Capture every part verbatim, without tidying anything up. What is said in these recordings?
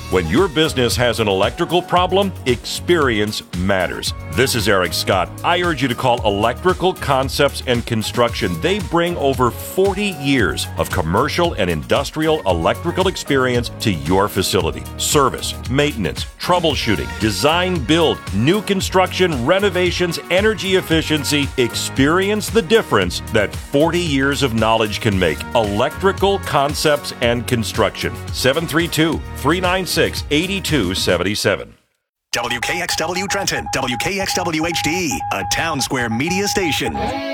When your business has an electrical problem, experience matters. This is Eric Scott. I urge you to call Electrical Concepts and Construction. They bring over forty years of commercial and industrial electrical experience to your facility. Service, maintenance, troubleshooting, design, build, new construction, renovations, energy efficiency. Experience the difference that forty years of knowledge can make. Electrical Concepts and Construction. seven three two, three nine six, eight two seven seven. W K X W Trenton, W K X W H D, a Town Square media station.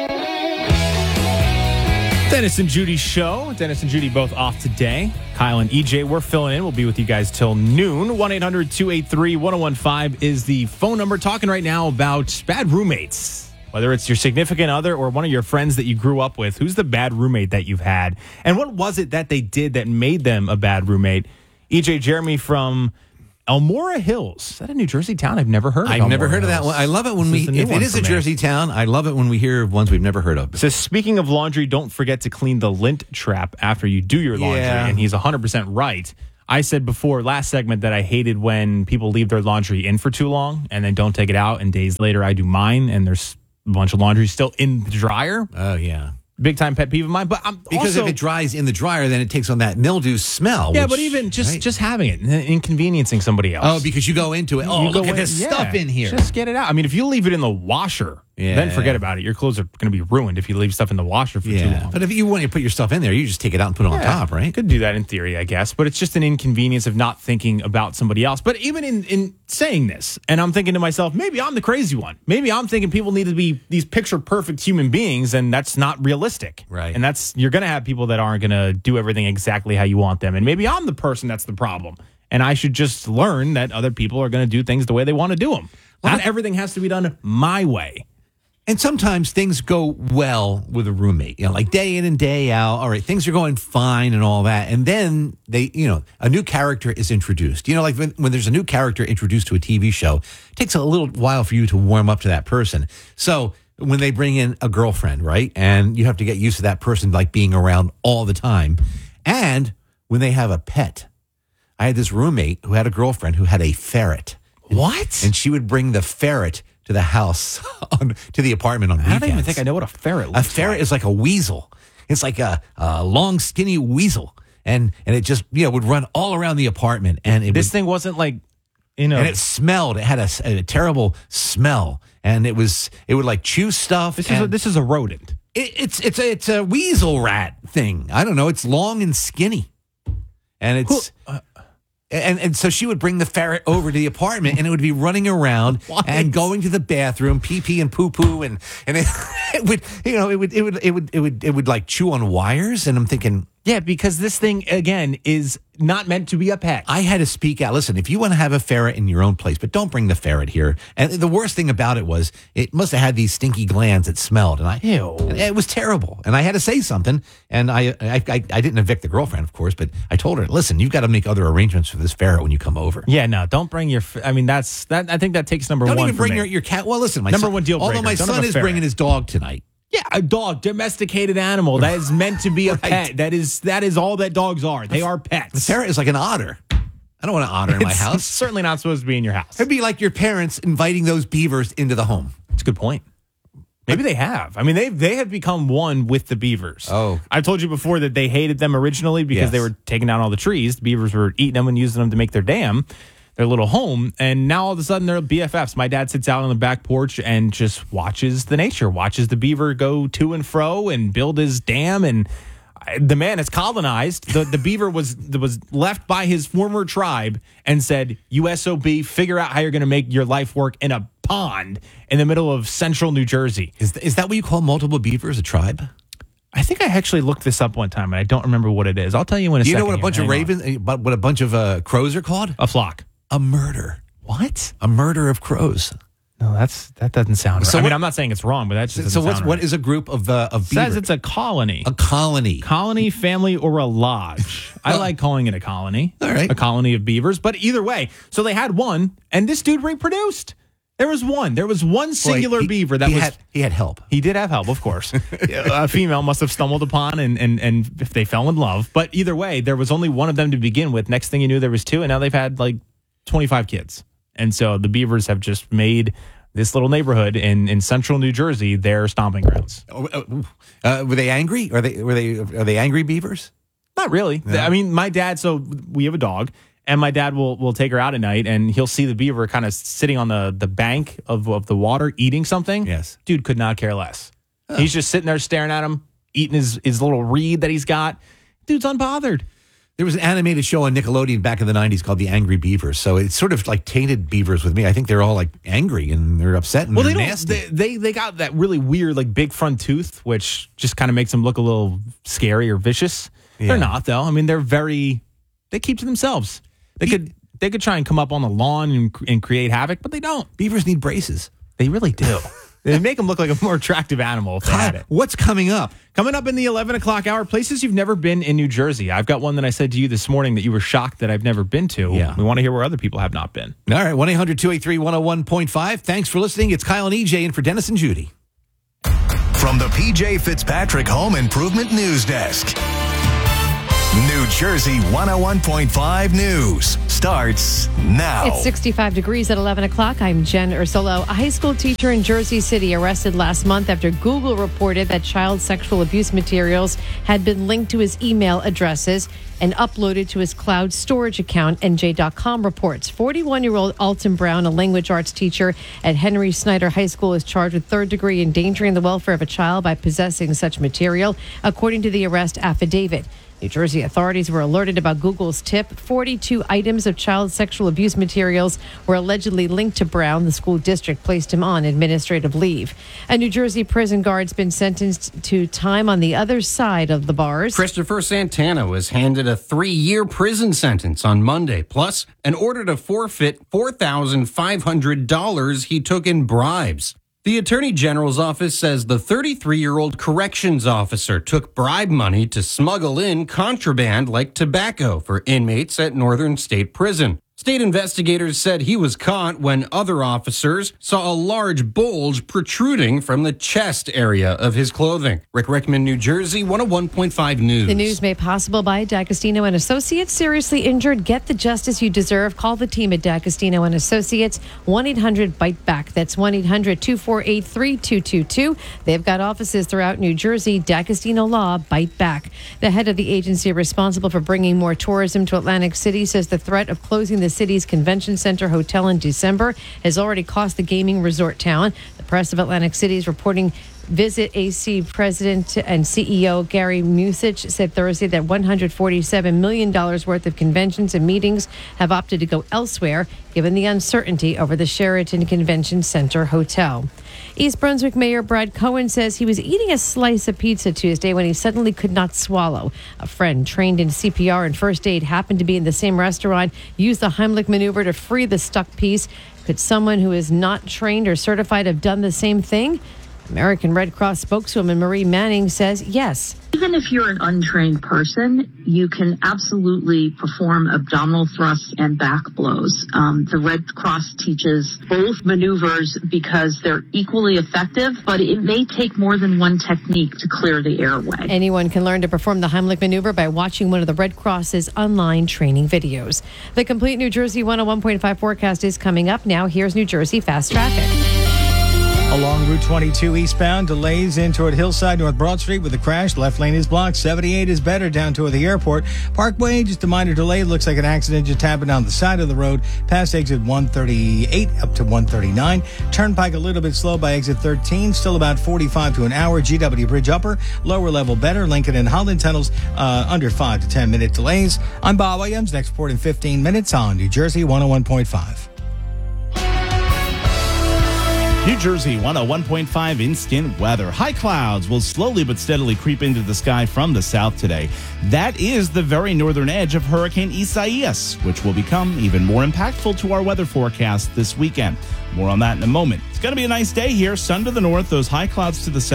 Dennis and Judy show. Dennis and Judy both off today. Kyle and E J, we're filling in. We'll be with you guys till noon. one eight hundred two eight three one oh one five is the phone number. Talking right now about bad roommates. Whether it's your significant other or one of your friends that you grew up with, who's the bad roommate that you've had? And what was it that they did that made them a bad roommate? E J, Jeremy from Elmora Hills. Is that a New Jersey town? I've never heard of I've Elmora never heard Hills. of that one. I love it when This we, is if it is a me. Jersey town, I love it when we hear of ones we've never heard of. It says, speaking of laundry, don't forget to clean the lint trap after you do your laundry. Yeah. And he's one hundred percent right. I said before, last segment, that I hated when people leave their laundry in for too long and then don't take it out. And days later, I do mine and there's a bunch of laundry still in the dryer. Oh, yeah. Big time pet peeve of mine. But I'm Because also, if it dries in the dryer, then it takes on that mildew smell. yeah, which- but even just, right? just having it, inconveniencing somebody else. Oh, because you go into it. Oh, You look go at in- this yeah, stuff in here. Just get it out. I mean, if you leave it in the washer, Yeah. then forget about it. Your clothes are going to be ruined if you leave stuff in the washer for too Yeah. long. But if you want to put your stuff in there, you just take it out and put it on Yeah, top, right? You could do that in theory, I guess, but it's just an inconvenience of not thinking about somebody else. But even in, in saying this, and I'm thinking to myself, maybe I'm the crazy one. Maybe I'm thinking people need to be these picture perfect human beings, and that's not realistic. Right. And that's, you're going to have people that aren't going to do everything exactly how you want them. And maybe I'm the person that's the problem. And I should just learn that other people are going to do things the way they want to do them. Well, Not everything has to be done my way. And sometimes things go well with a roommate, you know, like day in and day out. All right, things are going fine and all that. And then they, you know, a new character is introduced. You know, like when, when there's a new character introduced to a T V show, it takes a little while for you to warm up to that person. So when they bring in a girlfriend, right, and you have to get used to that person like being around all the time. And when they have a pet, I had this roommate who had a girlfriend who had a ferret. What? And she would bring the ferret to the house, on, to the apartment on I weekends. don't even think I know what a ferret looks A ferret like. is like a weasel. It's like a, a long, skinny weasel. And and it just, you know, would run all around the apartment. And it This would, thing wasn't like, you know. and it smelled. It had a, a terrible smell. And it was, it would like chew stuff. This is a, and this is a rodent. it, it's, it's, a, it's a weasel rat thing. I don't know. It's long and skinny. And it's... Who- uh, And and so she would bring the ferret over to the apartment, and it would be running around What? and going to the bathroom, pee pee and poo poo, and and it, it would you know it would it would it would it would it would like chew on wires, and I'm thinking, Yeah, because this thing, again, is not meant to be a pet. I had to speak out. Listen, if you want to have a ferret in your own place, but don't bring the ferret here. And the worst thing about it was it must have had these stinky glands that smelled, and I Ew. and it was terrible. And I had to say something, and I I I, I didn't evict the girlfriend, of course, but I told her, listen, you've got to make other arrangements for this ferret when you come over. Yeah, no, don't bring your. f- I mean, that's that. I think that takes number Don't one. even for bring me. your, your cat. Well, listen, my Number son, one deal although breaker, my don't have son a is ferret. bringing his dog tonight. Yeah, a dog, domesticated animal that is meant to be a Right. pet. That is that is all that dogs are. They are pets. The ferret is like an otter. I don't want an otter in my It's house. certainly not supposed to be in your house. It'd be like your parents inviting those beavers into the home. That's a good point. Maybe they have. I mean, they they have become one with the beavers. Oh. I told you before that they hated them originally because Yes. they were taking down all the trees. The beavers were eating them and using them to make their dam, their little home. And now all of a sudden they're B F Fs. My dad sits out on the back porch and just watches the nature, watches the beaver go to and fro and build his dam. And I- the man has colonized. The the beaver was was left by his former tribe and said, "U S O B, figure out how you're going to make your life work in a pond in the middle of central New Jersey." Is, th- is that what you call multiple beavers, a tribe? I think I actually looked this up one time, and I don't remember what it is. I'll tell you in a Do you second. know what a here. bunch of Hang on. ravens, uh, but what a bunch of uh, crows are called? A flock. A murder. What? A murder of crows. No, that's that doesn't sound right. So I mean, what- I'm not saying it's wrong, but that's just So doesn't what's sound what right. is a group of uh, of It says beavers? it's a colony. A colony. Colony, family, or a lodge. I like calling it a colony. All right. A colony of beavers. But either way, so they had one, and this dude reproduced. There was one. There was one singular Well, he- beaver that he was. had, he had help. He did have help, of course. A female must have stumbled upon, and, and, and if they fell in love. But either way, there was only one of them to begin with. Next thing you knew, there was two, and now they've had like twenty-five kids. And so the beavers have just made this little neighborhood in, in central New Jersey their stomping grounds. Uh, were they angry? Are they were they are they angry beavers? Not really. No. I mean, my dad, so we have a dog, and my dad will will take her out at night, and he'll see the beaver kind of sitting on the, the bank of, of the water eating something. Yes. Dude could not care less. Oh. He's just sitting there staring at him, eating his, his little reed that he's got. Dude's unbothered. There was an animated show on Nickelodeon back in the nineties called The Angry Beavers. So it's sort of like tainted beavers with me. I think they're all like angry and they're upset and well, they're they don't. nasty. They, they they got that really weird like big front tooth, which just kind of makes them look a little scary or vicious. Yeah. They're not though. I mean, they're very. They keep to themselves. They Be- could they could try and come up on the lawn and, and create havoc, but they don't. Beavers need braces. They really do. They make them look like a more attractive animal if they had it. What's coming up? Coming up in the eleven o'clock hour, places you've never been in New Jersey. I've got one that I said to you this morning that you were shocked that I've never been to. Yeah. We want to hear where other people have not been. All right, one eight hundred two eight three one oh one point five. Thanks for listening. It's Kyle and E J in for Dennis and Judy. From the P J Fitzpatrick Home Improvement News Desk. New Jersey one oh one point five News starts now. It's sixty-five degrees at eleven o'clock. I'm Jen Ursulo. A high school teacher in Jersey City arrested last month after Google reported that child sexual abuse materials had been linked to his email addresses and uploaded to his cloud storage account, N J dot com reports. forty-one-year-old Alton Brown, a language arts teacher at Henry Snyder High School, is charged with third-degree endangering the welfare of a child by possessing such material, according to the arrest affidavit. New Jersey authorities were alerted about Google's tip. forty-two items of child sexual abuse materials were allegedly linked to Brown. The school district placed him on administrative leave. A New Jersey prison guard's been sentenced to time on the other side of the bars. Christopher Santana was handed a three-year prison sentence on Monday, plus an order to forfeit four thousand five hundred dollars he took in bribes. The Attorney General's office says the thirty-three-year-old corrections officer took bribe money to smuggle in contraband like tobacco for inmates at Northern State Prison. State investigators said he was caught when other officers saw a large bulge protruding from the chest area of his clothing. Rick Rickman, New Jersey, one oh one point five News. The news made possible by D'Agostino and Associates. Seriously injured? Get the justice you deserve. Call the team at D'Agostino and Associates. one eight hundred bite back. That's one eight hundred two four eight three two two two. They've got offices throughout New Jersey. D'Agostino Law, Bite Back. The head of the agency responsible for bringing more tourism to Atlantic City says the threat of closing the city's convention center hotel in December has already cost the gaming resort town. The Press of Atlantic City is reporting Visit A C President and C E O Gary Musich said Thursday that one hundred forty-seven million dollars worth of conventions and meetings have opted to go elsewhere, given the uncertainty over the Sheraton Convention Center hotel. East Brunswick Mayor Brad Cohen says he was eating a slice of pizza Tuesday when he suddenly could not swallow. A friend trained in C P R and first aid happened to be in the same restaurant, used the Heimlich maneuver to free the stuck piece. Could someone who is not trained or certified have done the same thing? American Red Cross spokeswoman Marie Manning says yes. Even if you're an untrained person, you can absolutely perform abdominal thrusts and back blows. Um, the Red Cross teaches both maneuvers because they're equally effective, but it may take more than one technique to clear the airway. Anyone can learn to perform the Heimlich maneuver by watching one of the Red Cross's online training videos. The complete New Jersey one oh one point five forecast is coming up now. Here's New Jersey fast traffic. Along Route twenty-two eastbound, delays in toward Hillside, North Broad Street with a crash. Left lane is blocked. seventy-eight is better down toward the airport. Parkway, just a minor delay. Looks like an accident just happened on the side of the road. Past exit one thirty-eight up to one thirty-nine. Turnpike a little bit slow by exit thirteen. Still about forty-five to an hour. G W Bridge upper. Lower level better. Lincoln and Holland tunnels uh, under five to ten minute delays. I'm Bob Williams. Next report in fifteen minutes on New Jersey one oh one point five. New Jersey one oh one point five instant weather. High clouds will slowly but steadily creep into the sky from the south today. That is the very northern edge of Hurricane Isaias, which will become even more impactful to our weather forecast this weekend. More on that in a moment. It's going to be a nice day here. Sun to the north, those high clouds to the south.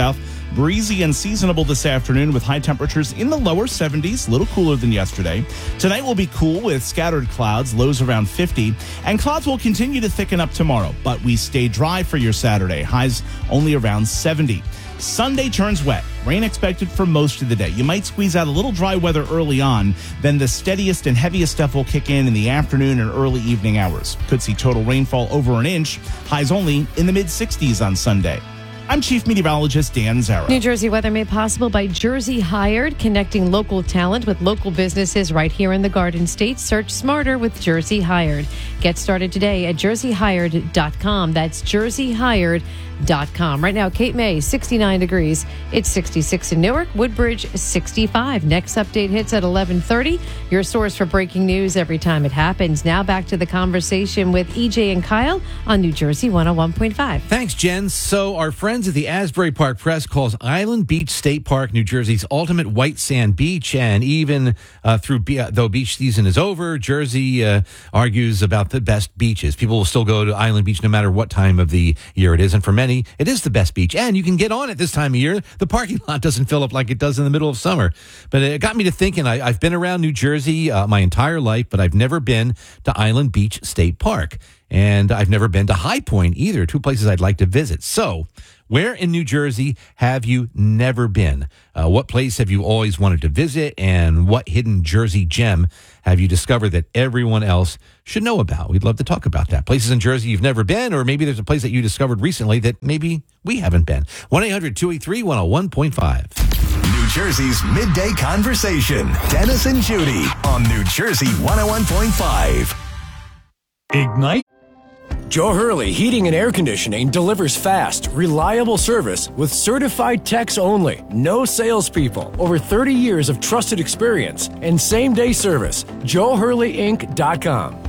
Breezy and seasonable this afternoon with high temperatures in the lower seventies, a little cooler than yesterday. Tonight will be cool with scattered clouds, lows around fifty, and clouds will continue to thicken up tomorrow, but we stay dry for your Saturday, highs only around seventy. Sunday turns wet. Rain expected for most of the day. You might squeeze out a little dry weather early on, then the steadiest and heaviest stuff will kick in in the afternoon and early evening hours. Could see total rainfall over an inch, highs only in the mid-sixties on Sunday. I'm Chief Meteorologist Dan Zara. New Jersey weather made possible by Jersey Hired, connecting local talent with local businesses right here in the Garden State. Search smarter with Jersey Hired. Get started today at jersey hired dot com. That's jersey hired dot com. Right now, Cape May, sixty-nine degrees. It's sixty-six in Newark. Woodbridge, sixty-five. Next update hits at eleven thirty. Your source for breaking news every time it happens. Now back to the conversation with E J and Kyle on New Jersey one oh one point five. Thanks, Jen. So our friends at the Asbury Park Press calls Island Beach State Park, New Jersey's ultimate white sand beach. And even uh, through be- uh, though beach season is over, Jersey uh, argues about the best beaches. People will still go to Island Beach no matter what time of the year it is. And for many, it is the best beach. And you can get on it this time of year. The parking lot doesn't fill up like it does in the middle of summer. But it got me to thinking, I, I've been around New Jersey uh, my entire life, but I've never been to Island Beach State Park. And I've never been to High Point either, two places I'd like to visit. So, where in New Jersey have you never been? Uh, what place have you always wanted to visit? And what hidden Jersey gem have you discovered that everyone else should know about? We'd love to talk about that. Places in Jersey you've never been, or maybe there's a place that you discovered recently that maybe we haven't been. one eight hundred two eight three one oh one point five. New Jersey's midday conversation. Dennis and Judy on New Jersey one oh one point five. Ignite. Joe Hurley Heating and Air Conditioning delivers fast, reliable service with certified techs only. No salespeople. Over thirty years of trusted experience and same-day service. joe hurley inc dot com.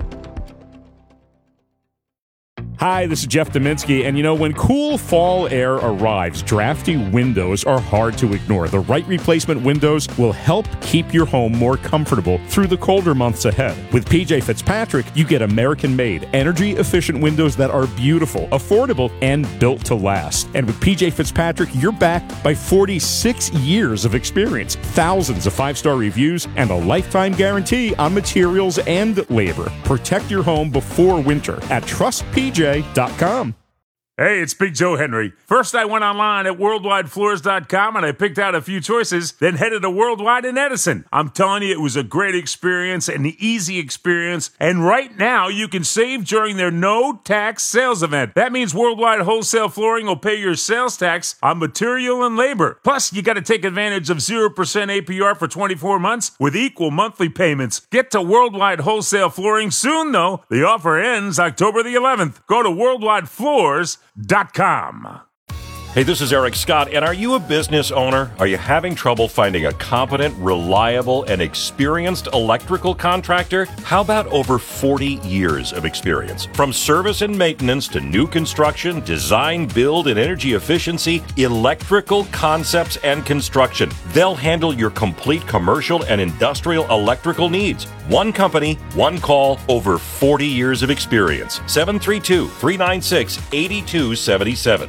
Hi, this is Jeff Dominski, and you know, when cool fall air arrives, drafty windows are hard to ignore. The right replacement windows will help keep your home more comfortable through the colder months ahead. With P J Fitzpatrick, you get American-made, energy-efficient windows that are beautiful, affordable, and built to last. And with P J Fitzpatrick, you're backed by forty-six years of experience, thousands of five-star reviews, and a lifetime guarantee on materials and labor. Protect your home before winter at trust p j dot com. Hey, it's Big Joe Henry. First, I went online at worldwide floors dot com and I picked out a few choices, then headed to Worldwide in Edison. I'm telling you, it was a great experience, an easy experience, and right now you can save during their no-tax sales event. That means Worldwide Wholesale Flooring will pay your sales tax on material and labor. Plus, you got to take advantage of zero percent A P R for twenty-four months with equal monthly payments. Get to Worldwide Wholesale Flooring soon, though. The offer ends October the eleventh. Go to worldwide floors dot com. Hey, this is Eric Scott, and are you a business owner? Are you having trouble finding a competent, reliable, and experienced electrical contractor? How about over forty years of experience? From service and maintenance to new construction, design, build, and energy efficiency, Electrical Concepts and Construction. They'll handle your complete commercial and industrial electrical needs. One company, one call, over forty years of experience. seven three two, three nine six, eight two seven seven.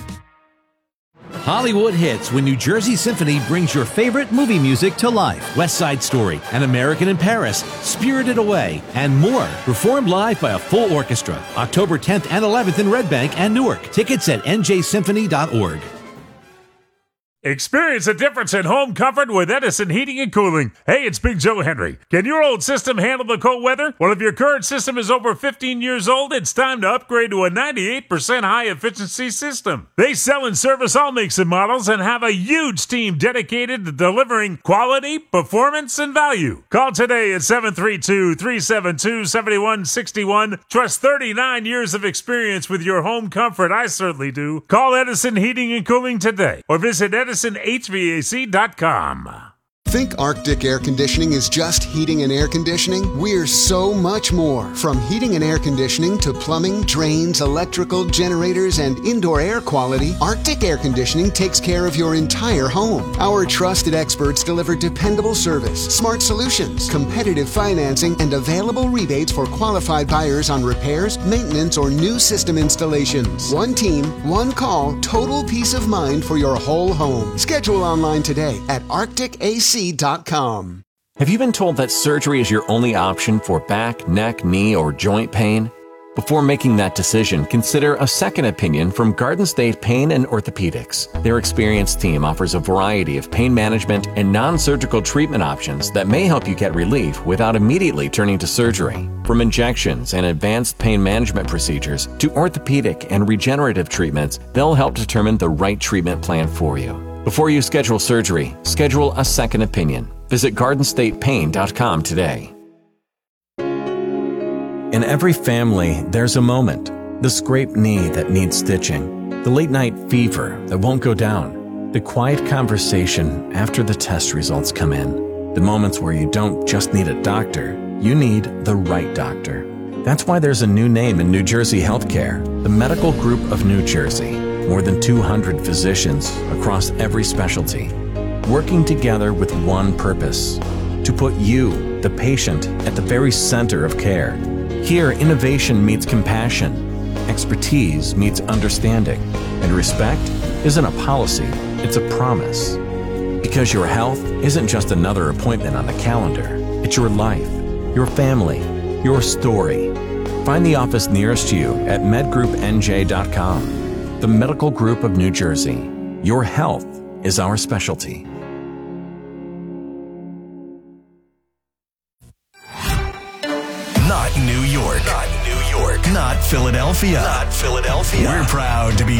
Hollywood hits when New Jersey Symphony brings your favorite movie music to life. West Side Story, An American in Paris, Spirited Away, and more. Performed live by a full orchestra. October tenth and eleventh in Red Bank and Newark. Tickets at n j symphony dot org. Experience a difference in home comfort with Edison Heating and Cooling. Hey, it's Big Joe Henry. Can your old system handle the cold weather? Well, if your current system is over fifteen years old, it's time to upgrade to a ninety-eight percent high-efficiency system. They sell and service all makes and models and have a huge team dedicated to delivering quality, performance, and value. Call today at seven three two, three seven two, seven one six one. Trust thirty-nine years of experience with your home comfort. I certainly do. Call Edison Heating and Cooling today or visit edison h v a c dot com. Think Arctic Air Conditioning is just heating and air conditioning? We're so much more. From heating and air conditioning to plumbing, drains, electrical, generators, and indoor air quality, Arctic Air Conditioning takes care of your entire home. Our trusted experts deliver dependable service, smart solutions, competitive financing, and available rebates for qualified buyers on repairs, maintenance, or new system installations. One team, one call, total peace of mind for your whole home. Schedule online today at arctic a c dot com. Have you been told that surgery is your only option for back, neck, knee, or joint pain? Before making that decision, consider a second opinion from Garden State Pain and Orthopedics. Their experienced team offers a variety of pain management and non-surgical treatment options that may help you get relief without immediately turning to surgery. From injections and advanced pain management procedures to orthopedic and regenerative treatments, they'll help determine the right treatment plan for you. Before you schedule surgery, schedule a second opinion. Visit garden state pain dot com today. In every family, there's a moment. The scraped knee that needs stitching. The late night fever that won't go down. The quiet conversation after the test results come in. The moments where you don't just need a doctor, you need the right doctor. That's why there's a new name in New Jersey healthcare, the Medical Group of New Jersey. More than two hundred physicians across every specialty, working together with one purpose, to put you, the patient, at the very center of care. Here, innovation meets compassion, expertise meets understanding, and respect isn't a policy, it's a promise. Because your health isn't just another appointment on the calendar, it's your life, your family, your story. Find the office nearest you at med group n j dot com. The Medical Group of New Jersey. Your health is our specialty. Not New York. Not New York. Not Philadelphia. Not Philadelphia. We're proud to be